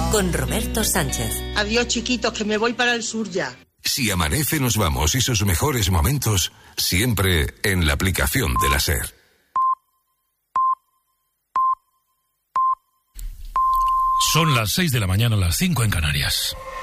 con Roberto Sánchez. Adiós, chiquitos, que me voy para el sur ya. Si amanece, nos vamos y sus mejores momentos siempre en la aplicación de la SER. Son las 6 de la mañana, las 5 en Canarias.